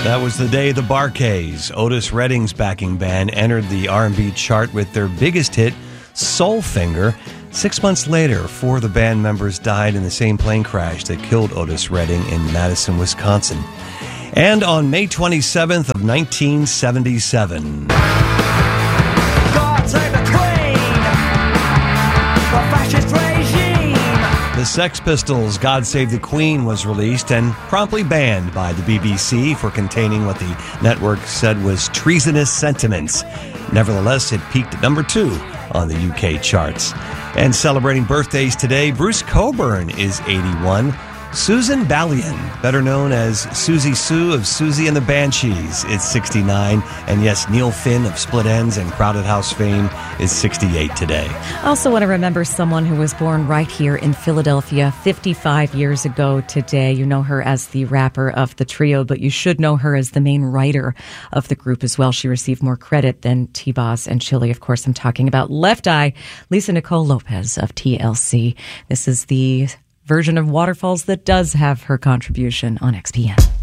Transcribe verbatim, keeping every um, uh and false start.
That was the day the Bar-Kays, Otis Redding's backing band, entered the R and B chart with their biggest hit, Soul Finger. Six months later, four of the band members died in the same plane crash that killed Otis Redding in Madison, Wisconsin. And on May twenty-seventh of nineteen seventy-seven... God save the Queen, the fascist regime. The Sex Pistols' God Save the Queen was released and promptly banned by the B B C for containing what the network said was treasonous sentiments. Nevertheless, it peaked at number two on the U K charts. And celebrating birthdays today, Bruce Cockburn is eighty-one. Susan Ballion, better known as Susie Sue of Susie and the Banshees, is sixty-nine. And yes, Neil Finn of Split Enz and Crowded House fame is sixty-eight today. I also want to remember someone who was born right here in Philadelphia fifty-five years ago today. You know her as the rapper of the trio, but you should know her as the main writer of the group as well. She received more credit than T-Boz and Chili. Of course, I'm talking about Left Eye, Lisa Nicole Lopez of T L C. This is the version of Waterfalls that does have her contribution on X P N.